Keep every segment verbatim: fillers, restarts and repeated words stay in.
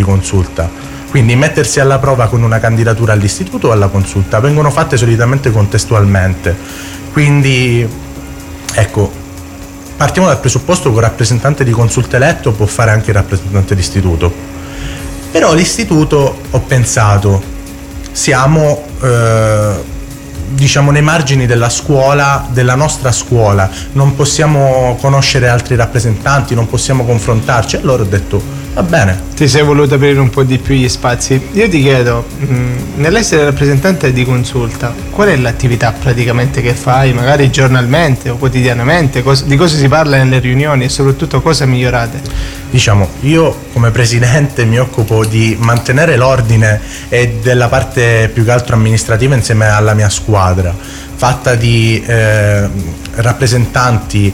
consulta. Quindi mettersi alla prova con una candidatura all'istituto o alla consulta vengono fatte solitamente contestualmente. Quindi ecco, partiamo dal presupposto che un rappresentante di consulta eletto può fare anche il rappresentante di istituto. Però l'istituto, ho pensato, siamo eh, diciamo nei margini della scuola, della nostra scuola, non possiamo conoscere altri rappresentanti, non possiamo confrontarci. Allora ho detto va bene. Ti sei voluto aprire un po' di più gli spazi. Io ti chiedo, mh, nell'essere rappresentante di consulta, qual è l'attività praticamente che fai, magari giornalmente o quotidianamente, cos- di cosa si parla nelle riunioni e soprattutto cosa migliorate? Diciamo, io come presidente mi occupo di mantenere l'ordine e della parte più che altro amministrativa insieme alla mia squadra, fatta di eh, rappresentanti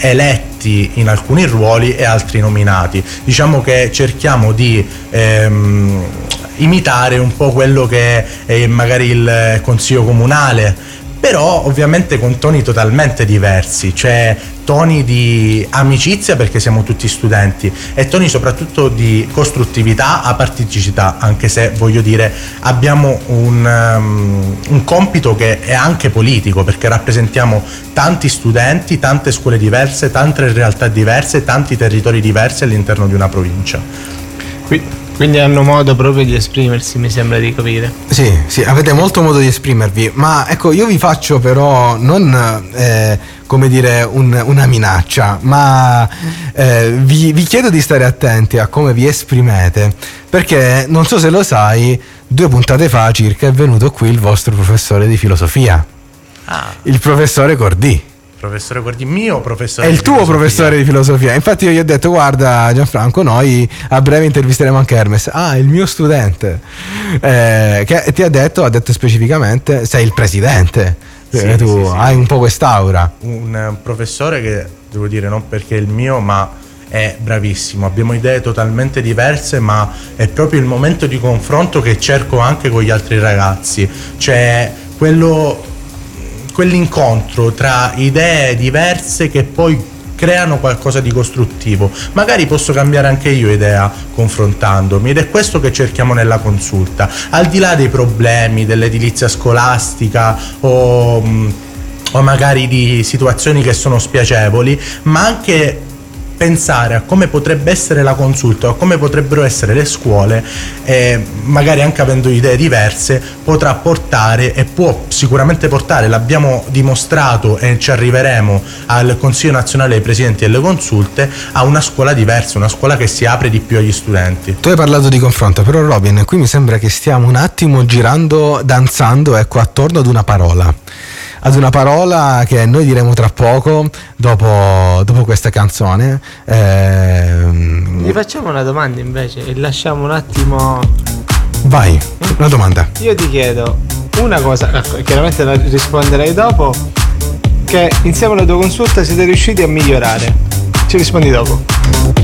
eletti in alcuni ruoli e altri nominati. Diciamo che cerchiamo di ehm, imitare un po' quello che è magari il consiglio comunale, però ovviamente con toni totalmente diversi, cioè toni di amicizia perché siamo tutti studenti e toni soprattutto di costruttività, apartiticità, anche se voglio dire abbiamo un, um, un compito che è anche politico, perché rappresentiamo tanti studenti, tante scuole diverse, tante realtà diverse, tanti territori diversi all'interno di una provincia. Qui. Quindi hanno modo proprio di esprimersi, mi sembra di capire. Sì, sì, avete molto modo di esprimervi, ma ecco, io vi faccio però non eh, come dire un, una minaccia, ma eh, vi, vi chiedo di stare attenti a come vi esprimete, perché non so se lo sai, due puntate fa circa è venuto qui il vostro professore di filosofia, ah. il professore Cordì. Professore Guardi, mio professore è il di tuo filosofia. Professore di filosofia. Infatti io gli ho detto guarda Gianfranco, noi a breve intervisteremo anche Hermes. Ah, il mio studente eh, che ti ha detto, ha detto specificamente sei il presidente, sì, eh, tu sì, sì. hai un po' quest'aura. Un professore che devo dire non perché è il mio, ma è bravissimo, abbiamo idee totalmente diverse, ma è proprio il momento di confronto che cerco anche con gli altri ragazzi, cioè quello quell'incontro tra idee diverse che poi creano qualcosa di costruttivo. Magari posso cambiare anche io idea confrontandomi, ed è questo che cerchiamo nella consulta, al di là dei problemi dell'edilizia scolastica o, o magari di situazioni che sono spiacevoli, ma anche pensare a come potrebbe essere la consulta o come potrebbero essere le scuole, e magari anche avendo idee diverse potrà portare e può sicuramente portare, l'abbiamo dimostrato e ci arriveremo al Consiglio Nazionale dei Presidenti delle Consulte, a una scuola diversa, una scuola che si apre di più agli studenti. Tu hai parlato di confronto, però Robin, qui mi sembra che stiamo un attimo girando, danzando, ecco, attorno ad una parola. ad una parola che noi diremo tra poco dopo, dopo questa canzone. Ehm... Gli facciamo una domanda invece e lasciamo un attimo. Vai, una domanda. Io ti chiedo una cosa, chiaramente la risponderai dopo, che insieme alla tua consulta siete riusciti a migliorare. Ci rispondi dopo.